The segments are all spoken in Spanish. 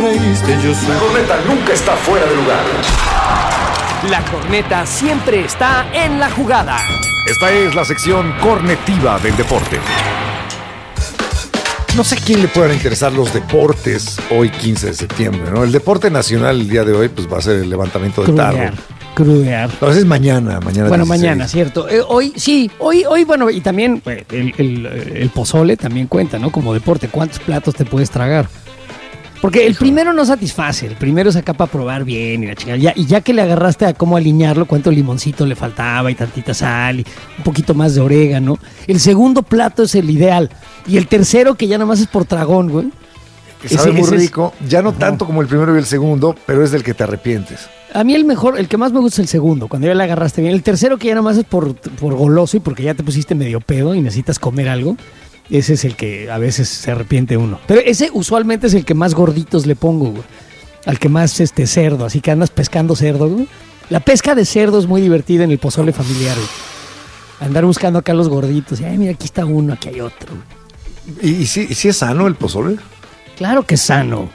creíste, yo sé. La corneta nunca está fuera de lugar. La corneta siempre está en la jugada. Esta es la sección cornetiva del deporte. No sé quién le puedan interesar los deportes hoy 15 de septiembre, ¿no? El deporte nacional el día de hoy pues va a ser el levantamiento de tarro. Crudear. No, ese es mañana. Bueno, 16. mañana, cierto. Hoy, bueno, y también el pozole también cuenta, ¿no? Como deporte, ¿cuántos platos te puedes tragar? Porque el primero no satisface, el primero es acá para probar bien y la chingada. Y ya que le agarraste a cómo alinearlo, cuánto limoncito le faltaba y tantita sal y un poquito más de orégano. El segundo plato es el ideal. Y el tercero, que ya nada más es por tragón, güey. Que sabe muy rico, ya no tanto como el primero y el segundo, pero es del que te arrepientes. A mí el que más me gusta es el segundo, cuando ya le agarraste bien. El tercero, que ya nada más es por goloso y porque ya te pusiste medio pedo y necesitas comer algo. Ese es el que a veces se arrepiente uno. Pero ese usualmente es el que más gorditos le pongo, güey. Al que más cerdo, así que andas pescando cerdo, güey. La pesca de cerdo es muy divertida en el pozole familiar, güey. Andar buscando acá los gorditos. Ay, mira, aquí está uno, aquí hay otro, güey. ¿Y si es sano el pozole? Claro que es sano.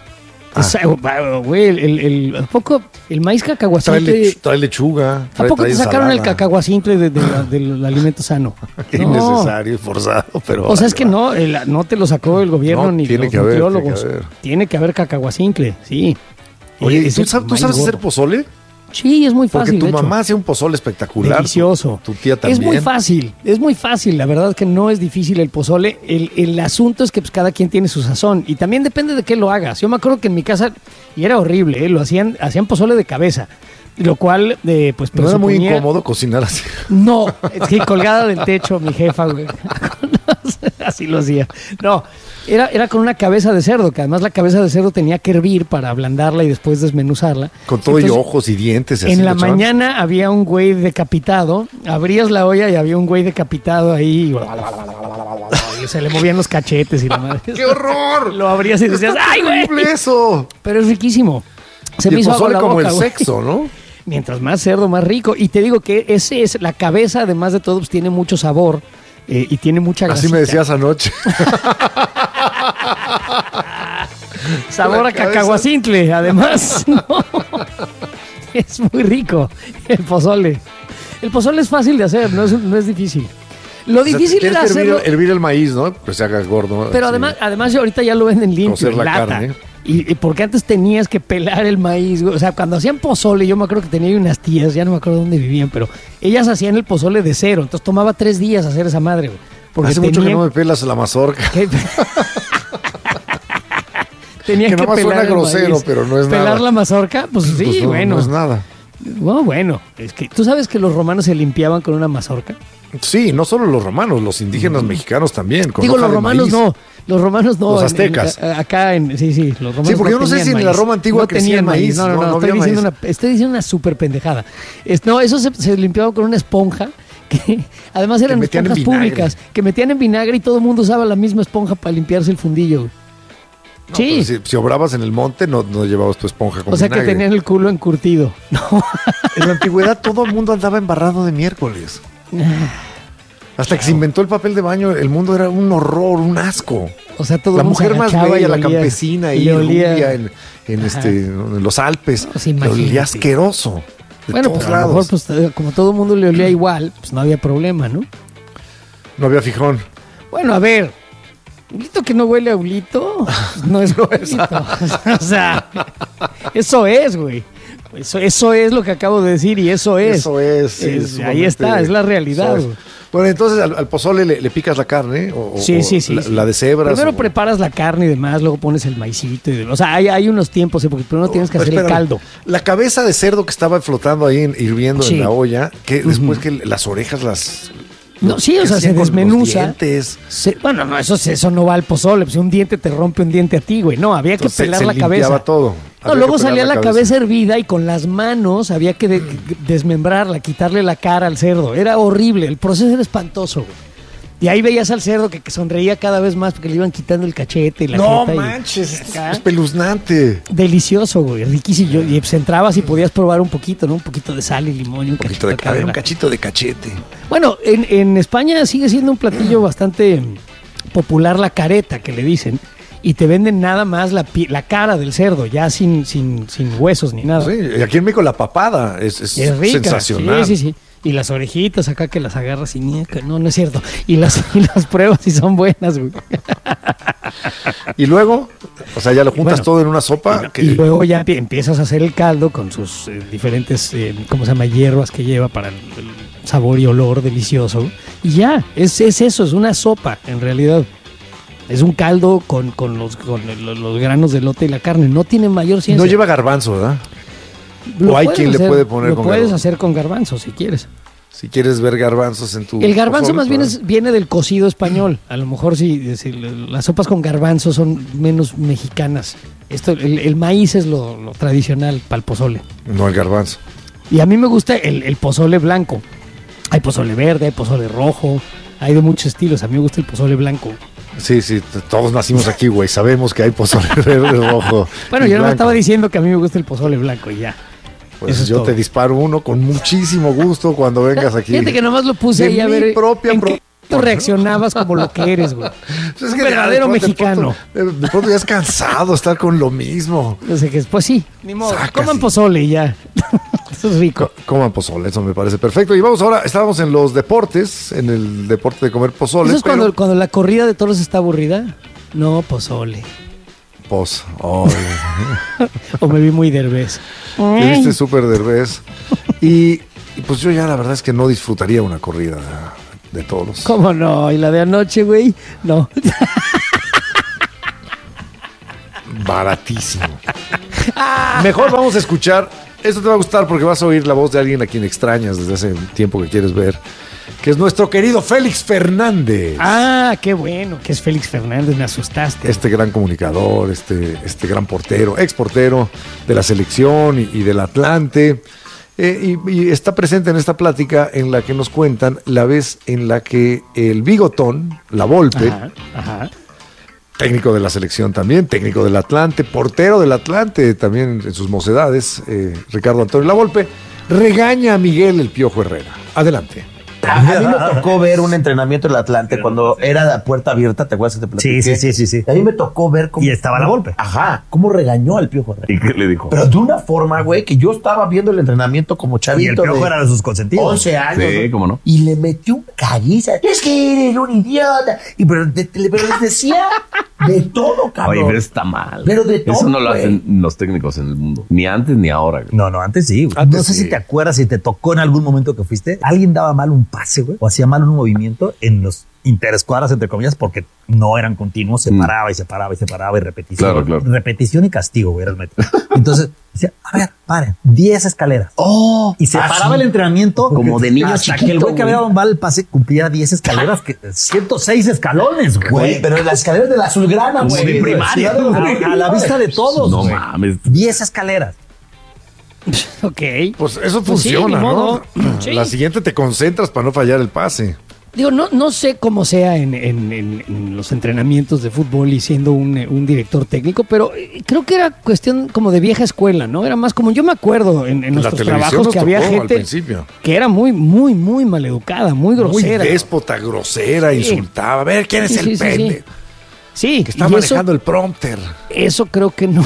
Güey, ¿a poco el maíz cacahuacintle? Trae lechuga. ¿A poco te sacaron el cacahuacintle del alimento sano? Innecesario y forzado, pero... O sea, es que no te lo sacó el gobierno ni los nutriólogos. Tiene que haber cacahuacintle, sí. Oye, ¿tú sabes hacer pozole? Sí, es muy fácil. Porque tu mamá hace un pozole espectacular. Delicioso. Tu tía también. Es muy fácil. La verdad es que no es difícil el pozole. El asunto es que pues, cada quien tiene su sazón. Y también depende de qué lo hagas. Yo me acuerdo que en mi casa, y era horrible, hacían pozole de cabeza. Lo cual, pues... ¿No era muy incómodo cocinar así? No, es que colgada del techo mi jefa, güey. Así lo hacía. No, era con una cabeza de cerdo, que además la cabeza de cerdo tenía que hervir para ablandarla y después desmenuzarla. Con todo. Entonces, y ojos y dientes. En la mañana había un güey decapitado, abrías la olla y había un güey decapitado ahí y se le movían los cachetes y la madre. ¡Qué horror! Lo abrías y decías, ¡ay, güey! Eso! Pero es riquísimo. Se me hizo agua la como boca, el sexo, ¿no? Mientras más cerdo, más rico. Y te digo que ese es la cabeza, además de todo, pues tiene mucho sabor y tiene mucha grasita. Así me decías anoche. Sabor a cacahuacintle, además. No. Es muy rico el pozole. El pozole es fácil de hacer, no es difícil. Lo difícil era hacerlo... hervir el maíz, ¿no? Pues se haga gordo. Pero además ahorita ya lo venden limpio, en lata. Carne. Y porque antes tenías que pelar el maíz, güey. O sea, cuando hacían pozole, yo me acuerdo que tenía unas tías, ya no me acuerdo dónde vivían, pero ellas hacían el pozole de cero, entonces tomaba 3 días hacer esa madre, güey. Porque hace mucho que no me pelas la mazorca. Tenía que pelar suena grosero, maíz. Pero no es ¿Pelar nada. ¿Pelar la mazorca? Pues sí, pues no, bueno. No es nada. Bueno, es que tú sabes que los romanos se limpiaban con una mazorca. Sí, no solo los romanos, los indígenas mexicanos también. Digo, los romanos no. Los romanos no. Los aztecas. Sí, los romanos. Sí, porque yo no sé si en la Roma antigua tenían maíz. No, estoy diciendo una súper pendejada. No, eso se limpiaba con una esponja. Que además eran esponjas públicas que metían en vinagre y todo el mundo usaba la misma esponja para limpiarse el fundillo. No, sí. Si obrabas en el monte, no llevabas tu esponja con vinagre. Que tenían el culo encurtido. No. En la antigüedad todo el mundo andaba embarrado de miércoles. Hasta que se inventó el papel de baño, el mundo era un horror, un asco. O sea, todo la mujer más bella, la campesina y rubia en los Alpes, le olía asqueroso. Bueno, pues a lo mejor, pues, como todo el mundo le olía igual, pues no había problema, ¿no? No había fijón. Bueno, a ver, ¿ulito que no huele a ulito? No es ulito. O sea, eso es, güey. Eso es lo que acabo de decir y eso es. Eso es ahí está, es la realidad, güey. Bueno, entonces al pozole le picas la carne sí. La de cebras. Primero preparas la carne y demás, luego pones el maicito y demás. O sea, hay unos tiempos, porque primero tienes que hacer el caldo. La cabeza de cerdo que estaba flotando ahí hirviendo en la olla, que después que las orejas las... No, sí, o sea, se desmenuza. Bueno, no, eso no va al pozole. Pues un diente te rompe un diente a ti, güey. No, había que pelar la cabeza. Todo. No, luego salía la cabeza hervida y con las manos había que desmembrarla, quitarle la cara al cerdo. Era horrible, el proceso era espantoso, güey. Y ahí veías al cerdo que sonreía cada vez más porque le iban quitando el cachete y la jeta. No manches, es espeluznante. Delicioso, güey, riquísimo. Y pues entrabas y podías probar un poquito, ¿no? Un poquito de sal y limón y un cachito de cadera. Un cachito de cachete. Bueno, en España sigue siendo un platillo bastante popular la careta, que le dicen. y te venden nada más la cara del cerdo, ya sin huesos ni nada. Sí, y aquí en México la papada es rica, sensacional. Sí. Y las orejitas acá que las agarras y no es cierto. Y las pruebas y son buenas, güey. Y luego, o sea, ya lo juntas todo en una sopa. Y luego ya empiezas a hacer el caldo con sus diferentes, ¿cómo se llama? Hierbas que lleva para el sabor y olor delicioso. Y ya, es eso, es una sopa, en realidad. Es un caldo con los granos de elote y la carne. No tiene mayor ciencia. No lleva garbanzo, ¿verdad? O hay quien le puede poner con garbanzo. Lo puedes hacer con garbanzo, si quieres. Si quieres ver garbanzos en tu... El garbanzo más bien viene del cocido español. A lo mejor si las sopas con garbanzo son menos mexicanas. El maíz es lo tradicional para el pozole. No el garbanzo. Y a mí me gusta el pozole blanco. Hay pozole verde, hay pozole rojo, hay de muchos estilos. A mí me gusta el pozole blanco. Sí, todos nacimos aquí, güey. Sabemos que hay pozole verde, rojo. Bueno, yo no me estaba diciendo que a mí me gusta el pozole blanco y ya. Pues yo te disparo uno con muchísimo gusto cuando vengas aquí. Fíjate que nomás lo puse ahí a ver en qué tú reaccionabas como lo que eres, güey. Pues es que verdadero mexicano. De pronto ya es cansado estar con lo mismo. No sé qué, pues sí, ni modo. Coman pozole y ya. Eso es rico. Coman pozole, eso me parece perfecto. Y vamos ahora, estábamos en los deportes, en el deporte de comer pozole. ¿Eso es cuando la corrida de toros está aburrida? No, pozole. O me vi muy Derbez. Te viste súper Derbez. Y pues yo ya la verdad es que no disfrutaría una corrida de toros. ¿Cómo no? ¿Y la de anoche, güey? No. Baratísimo. Mejor vamos a escuchar. Esto te va a gustar porque vas a oír la voz de alguien a quien extrañas desde hace tiempo que quieres ver, que es nuestro querido Félix Fernández. Ah, qué bueno que es Félix Fernández, me asustaste. Este gran comunicador, este gran portero, ex portero de la selección y del Atlante. Y está presente en esta plática en la que nos cuentan la vez en la que el Bigotón, la Volpe, técnico de la selección también, técnico del Atlante, portero del Atlante también en sus mocedades, Ricardo Antonio La Volpe, regaña a Miguel el Piojo Herrera. Adelante. A mí me tocó ver un entrenamiento en el Atlante cuando era de puerta abierta, ¿te acuerdas que te platiqué? Sí. A mí me tocó ver cómo... Y estaba la Volpe. Ajá, cómo regañó al Piojo Herrera. ¿Y qué le dijo? Pero de una forma, güey, que yo estaba viendo el entrenamiento como chavito. Y el Piojo era de sus consentidos. 11 años. Sí, cómo no. Y le metió un caguiza. Es que eres un idiota. Pero les decía de todo, cabrón. Oye, pero está mal. Pero de todo, eso no lo güey. hacen los técnicos en el mundo. Ni antes ni ahora. No, antes sí, güey. Antes No sé sí. si te acuerdas, si te tocó en algún momento que fuiste, alguien daba mal un pase, güey, o hacía mal un movimiento en los interescuadras, entre comillas, porque no eran continuos, se paraba y repetición. Claro. Repetición y castigo, güey, era el método. Entonces, decía, a ver, paren, 10 escaleras. Y se paraba el entrenamiento Como de niño hasta chiquito, que el güey que había dado mal el pase cumplía 10 escaleras, 106 escalones, Güey, güey. pero en las escaleras de la Azulgrana, Como güey. de primaria. A la vista de todos, No güey. mames. 10 escaleras. Ok. Pues eso Pues sí, funciona, ni modo. ¿no? Sí. La siguiente te concentras para no fallar el pase. Digo, no sé cómo sea en los entrenamientos de fútbol y siendo un director técnico, pero creo que era cuestión como de vieja escuela, ¿no? Era más como, yo me acuerdo en La nuestros televisión trabajos nos que había tocó al gente principio. que era muy, muy, muy maleducada, muy grosera. Muy déspota, grosera, Sí. insultaba. A ver, ¿quién es Sí, el sí, sí, pende? Sí, Que está y manejando el prompter. eso creo que no.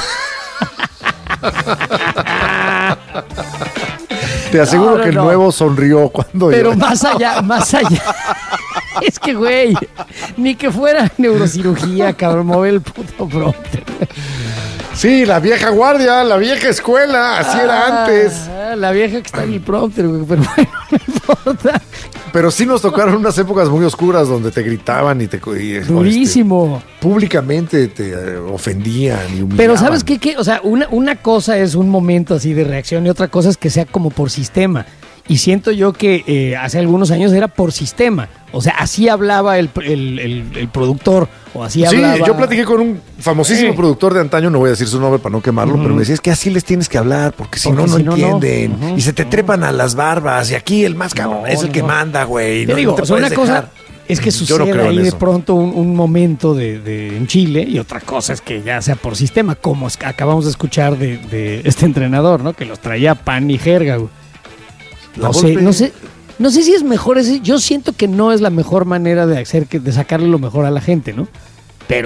Te aseguro No. que el nuevo sonrió cuando Pero yo... más allá. Es que, güey, ni que fuera neurocirugía, cabrón, mover el puto prompter. Sí, la vieja guardia, la vieja escuela, así era antes. La vieja que está en el prompter, güey, pero bueno, no importa. Pero sí nos tocaron unas épocas muy oscuras donde te gritaban y Durísimo. públicamente te ofendían y humillaban. Pero ¿sabes qué? O sea, una cosa es un momento así de reacción y otra cosa es que sea como por sistema. Y siento yo que hace algunos años era por sistema. O sea, así hablaba el productor o así hablaba... Sí, yo platiqué con un famosísimo productor de antaño, no voy a decir su nombre para no quemarlo, pero me decía, es que así les tienes que hablar, porque si no entienden. Y se te trepan a las barbas, y aquí el más cabrón es el que manda, güey. Te digo, te o sea, una puedes cosa dejar. es que Yo no sucede creo en ahí de eso. pronto un momento en Chile y otra cosa es que ya sea por sistema, como acabamos de escuchar de este entrenador, ¿no? Que los traía pan y jerga, güey. No sé si es mejor ese. Yo siento que no es la mejor manera de sacarle lo mejor a la gente, ¿no? Pero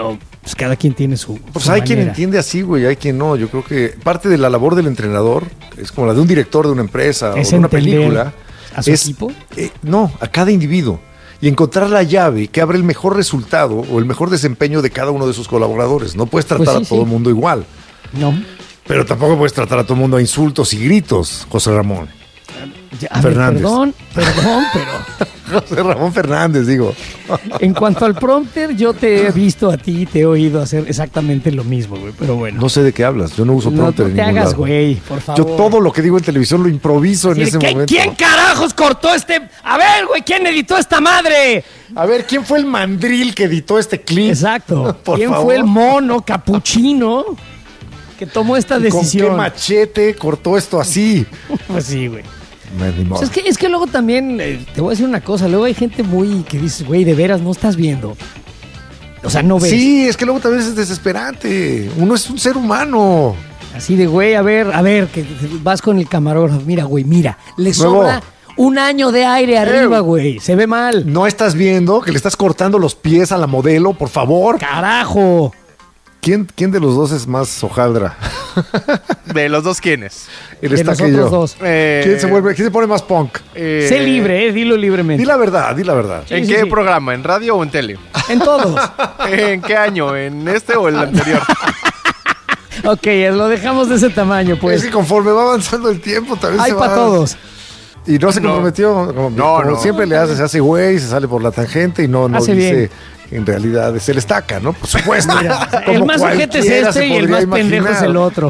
pues cada quien tiene su Pues su hay quien manera. entiende así, güey, hay quien no. Yo creo que parte de la labor del entrenador es como la de un director de una empresa Es o de una entender película. a su equipo. No, a cada individuo. Y encontrar la llave que abre el mejor resultado o el mejor desempeño de cada uno de sus colaboradores. No puedes tratar Pues sí, a todo el sí. mundo igual. No. Pero tampoco puedes tratar a todo el mundo a insultos y gritos, José Ramón. Ya, a ver, Fernández. perdón, pero José Ramón Fernández, digo. en cuanto al prompter, yo te he visto a ti y te he oído hacer exactamente lo mismo, güey. Pero bueno. No sé de qué hablas, yo no uso No, prompter no en te ningún hagas, lado. güey, por favor. Yo todo lo que digo en televisión lo improviso en Sí, ese momento. ¿Quién carajos cortó este? A ver, güey, ¿quién editó esta madre? A ver, ¿quién fue el mandril que editó este clip? Exacto. Por ¿Quién favor. fue el mono capuchino que tomó esta ¿Con qué decisión? machete cortó esto así? Pues sí, güey. Ni modo. O sea, es que luego también, te voy a decir una cosa, luego hay gente muy que dices, güey, de veras no estás viendo. O sea, no ves. Sí, es que luego también es desesperante. Uno es un ser humano. Así de, güey, a ver, que vas con el camarógrafo. Mira, güey, mira, le Nuevo. sobra un año de aire arriba, güey. Se ve mal. No estás viendo que le estás cortando los pies a la modelo, por favor. ¡Carajo! ¿Quién de los dos es más hojaldra? ¿De los dos quiénes? El De está que nosotros yo. dos. ¿Quién se pone más punk? Sé libre, dilo libremente. Di la verdad, di la verdad. Sí, ¿En sí, qué sí. programa? ¿En radio o en tele? En todos. ¿En qué año? ¿En este o el anterior? Ok, lo dejamos de ese tamaño, pues. Es que conforme va avanzando el tiempo también Hay se para va... todos. Y no se No. comprometió, como No. siempre le hace, se hace güey, se sale por la tangente y no Hace dice bien. que en realidad es el estaca, ¿no? Por supuesto. El Como más ojete es cualquiera este se y el podría más pendejo es imaginar. el otro.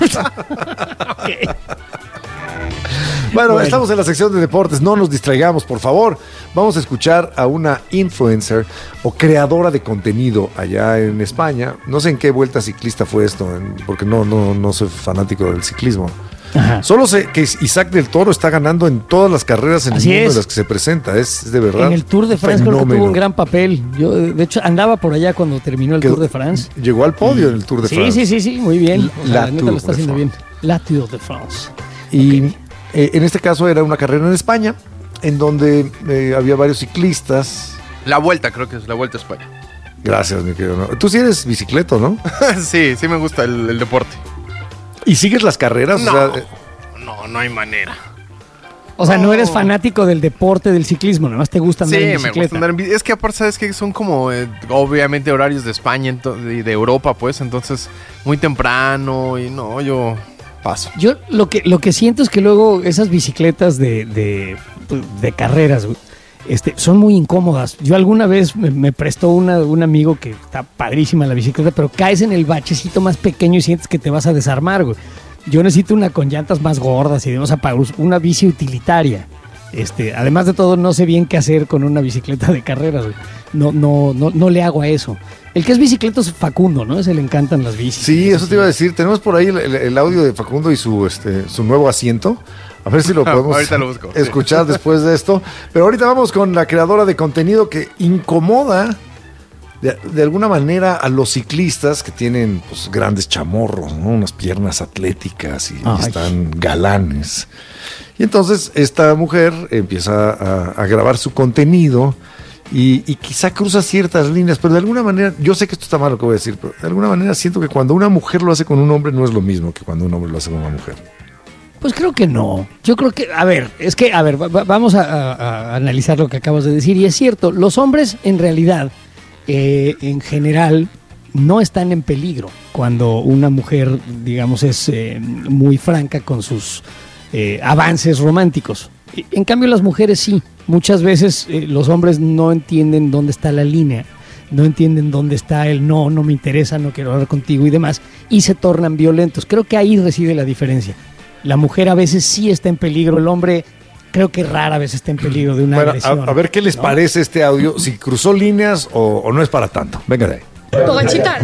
Bueno, estamos en la sección de deportes, no nos distraigamos, por favor. Vamos a escuchar a una influencer o creadora de contenido allá en España. No sé en qué vuelta ciclista fue esto, porque no soy fanático del ciclismo. Ajá. Solo sé que Isaac del Toro está ganando en todas las carreras en Así el mundo es. en las que se presenta. Es de verdad. En el Tour de un France creo que fenómeno. tuvo un gran papel. Yo, de hecho, andaba por allá cuando terminó el Que Tour de France. Llegó al podio en el Tour de France. Sí, muy bien. O sea, La la neta Tour lo está de haciendo bien. France. La Tour de France. Y en este caso era una carrera en España, en donde había varios ciclistas. La vuelta, creo que es la vuelta a España. Gracias, mi querido. ¿No? Tú sí eres bicicleto, ¿no? Sí me gusta el deporte. ¿Y sigues las carreras? No. O sea, No hay manera. O sea, no eres fanático del deporte del ciclismo, nada más te gusta andar Sí, en me bicicleta. gusta andar en bici. Es que aparte, ¿sabes que son como, obviamente, horarios de España y de Europa, pues, entonces, muy temprano y no, yo paso. Yo lo que siento es que luego esas bicicletas de carreras, güey, son muy incómodas. Yo alguna vez me prestó un amigo que está padrísima la bicicleta, pero caes en el bachecito más pequeño y sientes que te vas a desarmar, güey. Yo necesito una con llantas más gordas y demás, una bici utilitaria. Además de todo, no sé bien qué hacer con una bicicleta de carreras, güey. No le hago a eso. El que es bicicleta es Facundo, ¿no? Ese le encantan las bicis. sí, eso te iba a decir. Tenemos por ahí el audio de Facundo y su nuevo asiento. A ver si lo podemos Ahorita lo busco, sí. escuchar después de esto. Pero ahorita vamos con la creadora de contenido que incomoda de alguna manera a los ciclistas que tienen pues, grandes chamorros, ¿no? Unas piernas atléticas y Ay. están galanes. Y entonces esta mujer empieza a grabar su contenido y quizá cruza ciertas líneas, pero de alguna manera, yo sé que esto está mal lo que voy a decir, pero de alguna manera siento que cuando una mujer lo hace con un hombre no es lo mismo que cuando un hombre lo hace con una mujer. Pues creo que no. Yo creo que, vamos a analizar lo que acabas de decir. Y es cierto, los hombres en realidad, en general, no están en peligro cuando una mujer, digamos, es muy franca con sus avances románticos. En cambio, las mujeres sí. Muchas veces los hombres no entienden dónde está la línea, no entienden dónde está el no me interesa, no quiero hablar contigo y demás, y se tornan violentos. Creo que ahí reside la diferencia. La mujer a veces sí está en peligro, el hombre creo que rara vez está en peligro de una Bueno, agresión. a ver qué les ¿no? parece este audio, si cruzó líneas o no es para tanto. Venga de ahí. Pogachita,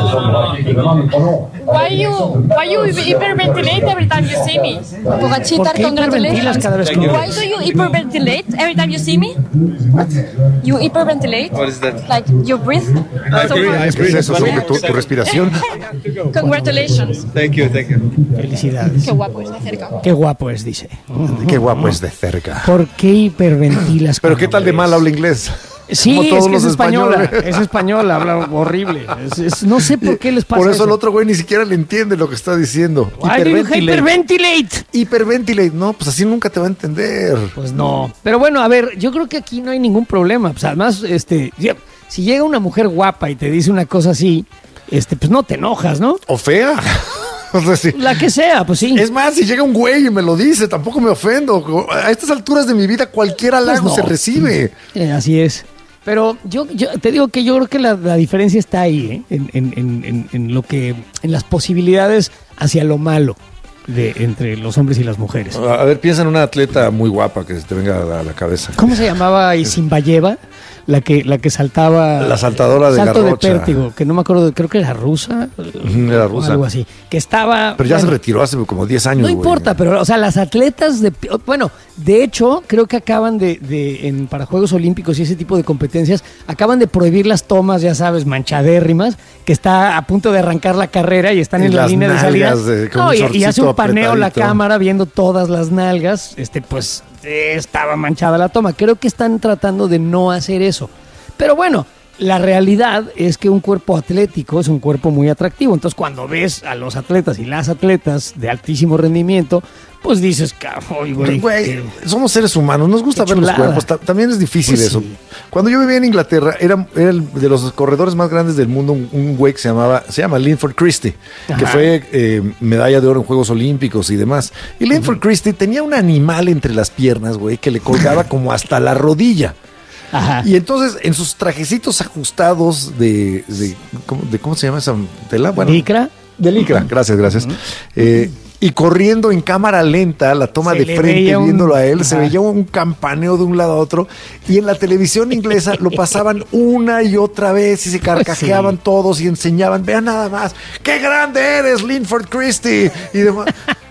why you hyperventilate every time you see me? Pogachita, ¿Por qué hiperventilas cada vez que me Why ves? do you hyperventilate every time you see me? You hyperventilate? What is that? Like you breathe? ¿Qué es eso sobre tu respiración? Congratulations. Thank you. Felicidades. Qué guapo es de cerca. Qué guapo es, dice. Qué guapo es de cerca. ¿Por qué hiperventilas? Pero cuando ¿qué tal de ves? mal habla inglés? Sí, como todos es que es los española. españoles. Es española, habla horrible. No sé por qué les pasa Por eso el otro güey ni siquiera le entiende lo que está diciendo. Why do you hyperventilate? Hiperventilate. No, pues así nunca te va a entender. Pues no. Pero bueno, a ver, yo creo que aquí no hay ningún problema. Pues además, si llega una mujer guapa y te dice una cosa así, pues no te enojas, ¿no? O fea. O sea, sí. La que sea, pues sí. Es más, si llega un güey y me lo dice, tampoco me ofendo. A estas alturas de mi vida, cualquier halago Pues no. se recibe. Así es. Pero yo te digo que yo creo que la diferencia está ahí, en lo que, en las posibilidades hacia lo malo entre los hombres y las mujeres. A ver, piensa en una atleta muy guapa que se te venga a la cabeza. ¿Cómo se llamaba Isinbayeva? La que saltaba. La saltadora de salto garrocha. de pértigo, que no me acuerdo, creo que era rusa. Era rusa. O algo así. Que estaba. Pero ya bueno, se retiró hace como 10 años. no güey. importa, pero, o sea, las atletas bueno, de hecho, creo que acaban para Juegos Olímpicos y ese tipo de competencias, acaban de prohibir las tomas, ya sabes, manchadérrimas, que está a punto de arrancar la carrera y están Y en la las línea de salida. nalgas con No, un y hace un shortcito paneo la apretadito. cámara viendo todas las nalgas, pues estaba manchada la toma. Creo que están tratando de no hacer eso. Pero bueno, la realidad es que un cuerpo atlético es un cuerpo muy atractivo. Entonces, cuando ves a los atletas y las atletas de altísimo rendimiento, pues dices, "Ay, güey, Güey, somos seres humanos, nos gusta qué ver los chulada". cuerpos. También es difícil Pues eso. sí. Cuando yo vivía en Inglaterra, era de los corredores más grandes del mundo, un güey que se llama Linford Christie, que Ajá. fue medalla de oro en Juegos Olímpicos y demás. Y Linford Christie tenía un animal entre las piernas, güey, que le colgaba como hasta la rodilla. Ajá. Y entonces, en sus trajecitos ajustados ¿cómo se llama esa tela? Bueno, ¿Licra? de licra, gracias. Y corriendo en cámara lenta, la toma Se de le frente, veía viéndolo a él, se Ajá. veía un campaneo de un lado a otro. Y en la televisión inglesa lo pasaban una y otra vez y se carcajeaban sí. todos y enseñaban, vean nada más, ¡qué grande eres, Linford Christie! Y demás.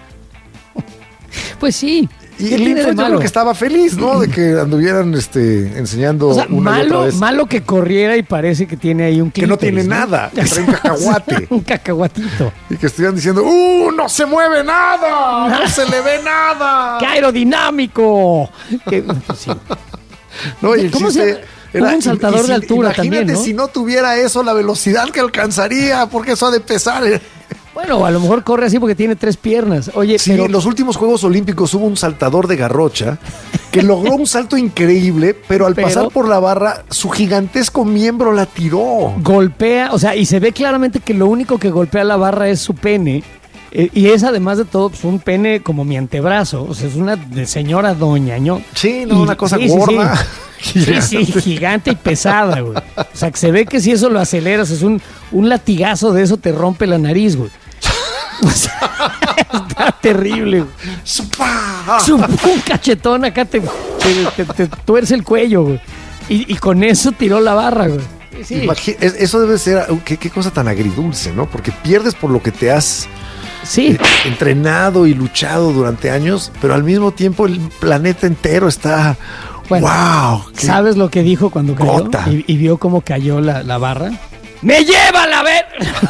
Pues sí. Y ¿Qué tiene de Linford yo malo? creo que estaba feliz, ¿no? De que anduvieran enseñando O sea, una y otra vez. malo que corriera y parece que tiene ahí un Que no clítoris, tiene nada, que trae un cacahuate. Un cacahuatito. Y que estuvieran diciendo, no se mueve nada, no se le ve nada. ¡Qué aerodinámico! Que, pues sí. No, y el ¿Cómo chiste se- hubo un saltador de altura imagínate también, ¿no? si no tuviera eso, la velocidad que alcanzaría, porque eso ha de pesar. Bueno, a lo mejor corre así porque tiene 3 piernas. Oye, Sí, pero en los últimos Juegos Olímpicos hubo un saltador de garrocha que logró un salto increíble, pero al pasar por la barra, su gigantesco miembro la tiró. golpea, o sea, y se ve claramente que lo único que golpea la barra es su pene. Y es además de todo pues, un pene como mi antebrazo. O sea, es una de señora doña, ¿no? Sí, no, una cosa sí, gorda. Sí, gigante y pesada, güey. O sea, que se ve que si eso lo aceleras, es un latigazo de eso te rompe la nariz, güey. O sea, está terrible, güey. ¡Supa! Un cachetón acá te tuerce el cuello, güey. Y con eso tiró la barra, güey. Sí. Eso debe ser, qué cosa tan agridulce, ¿no? Porque pierdes por lo que te has Sí. entrenado y luchado durante años, pero al mismo tiempo el planeta entero está... Bueno, ¡wow! ¿Sabes lo que dijo cuando cayó? Gota. Y vio cómo cayó la barra. ¡Me lleva a la ver!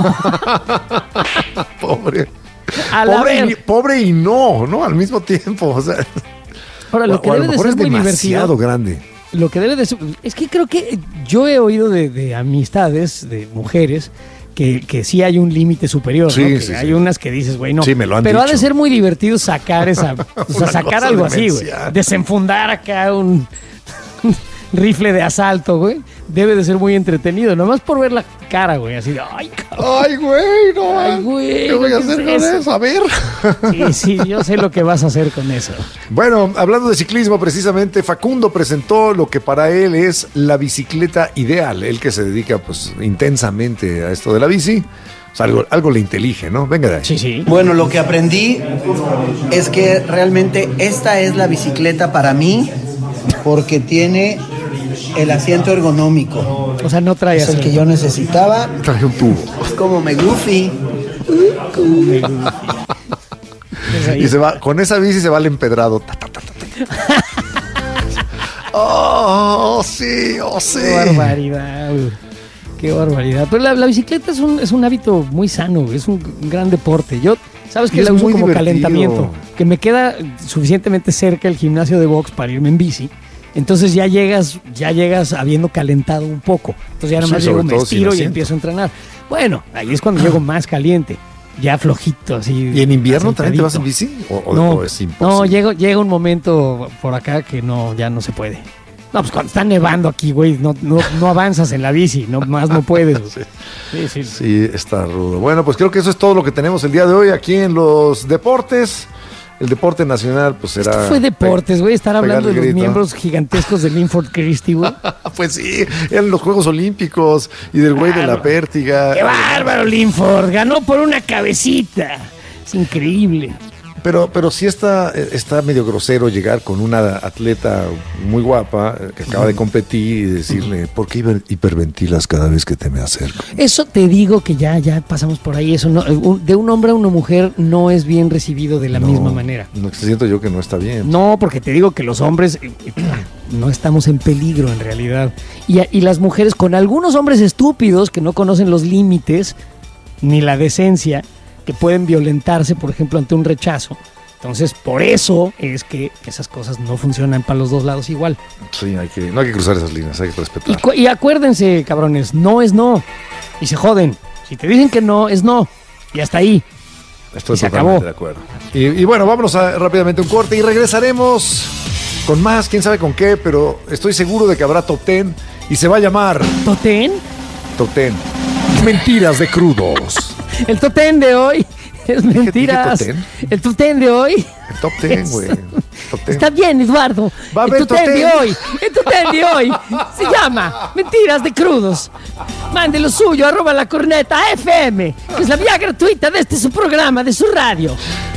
Pobre. A la ver. Pobre y no, al mismo tiempo. O sea, Ahora, lo que o a debe de mejor ser es muy demasiado divertido. grande. Lo que debe de ser. Es que creo que yo he oído de amistades, de mujeres, que sí hay un límite superior, Sí, ¿no? Que sí, hay sí. unas que dices, güey, no. Sí, me lo han Pero ha dicho. de ser muy divertido sacar esa. O sea, Una sacar cosa algo así, güey. demencial. Desenfundar acá un rifle de asalto, güey. Debe de ser muy entretenido. Nomás por ver la cara, güey. Así de, ay, cabrón. Ay, güey, no. Ay, güey, ¿Qué voy a ¿qué hacer es con eso? eso? A ver. Sí, yo sé lo que vas a hacer con eso. Bueno, hablando de ciclismo, precisamente Facundo presentó lo que para él es la bicicleta ideal. Él que se dedica pues intensamente a esto de la bici. O sea, algo le intelige, ¿no? Venga de ahí. Sí. Bueno, lo que aprendí es que realmente esta es la bicicleta para mí porque tiene el asiento ergonómico. O sea, no trae Es el así. que yo necesitaba. Traje un tubo. Es como me goofy. Pues ahí. Y se va, con esa bici se va al empedrado. Ta, ta, ta, ta, ta. Oh, sí. Qué barbaridad, güey. Qué barbaridad. Pero la bicicleta es un hábito muy sano, güey. Es un gran deporte. Yo, sabes Y que es la uso muy como divertido. calentamiento. Que me queda suficientemente cerca el gimnasio de box para irme en bici. Entonces ya llegas habiendo calentado un poco. Entonces ya nomás Sí, llego, sobre me todo sin estiro y asiento. empiezo a entrenar. Bueno, ahí es cuando llego más caliente. Ya flojito, así. ¿Y en invierno también te vas en asentadito. bici? ¿O No, es imposible? no, llega un momento por acá que ya no se puede. No, pues cuando está nevando aquí, güey, no avanzas en la bici, más no puedes. Güey. Sí. Sí, está rudo. Bueno, pues creo que eso es todo lo que tenemos el día de hoy aquí en los deportes. El deporte nacional, pues será... Esto fue deportes, güey, estar hablando de pegarle los grito. miembros gigantescos de Linford Christie, güey. Pues sí, eran los Juegos Olímpicos y del güey de la pértiga. ¡Qué bárbaro, Linford! Ganó por una cabecita. Es increíble. Pero sí está medio grosero llegar con una atleta muy guapa que acaba de competir y decirle, ¿por qué hiperventilas cada vez que te me acerco? Eso te digo que ya pasamos por ahí. Eso no, de un hombre a una mujer no es bien recibido de la misma manera. No, siento yo que no está bien. No, porque te digo que los hombres no estamos en peligro en realidad. Y las mujeres, con algunos hombres estúpidos que no conocen los límites ni la decencia, que pueden violentarse, por ejemplo, ante un rechazo. Entonces, por eso es que esas cosas no funcionan para los dos lados igual. Sí, no hay que cruzar esas líneas, hay que respetar. Y acuérdense, cabrones, no es no. Y se joden. Si te dicen que no, es no. Y hasta ahí. Estoy y se totalmente acabó. de acuerdo. Y bueno, vámonos rápidamente a un corte y regresaremos con más, quién sabe con qué, pero estoy seguro de que habrá top 10 y se va a llamar ¿Totén? Top 10. Mentiras de crudos. El totén de hoy es mentiras. ¿Dije El totén de hoy. El top 10, güey. Top 10. Está bien, Eduardo. Va a haber el totén de totén. hoy. El totén de hoy se llama Mentiras de Crudos. Mande lo suyo, @lacorneta FM, que es la vía gratuita de su programa, de su radio.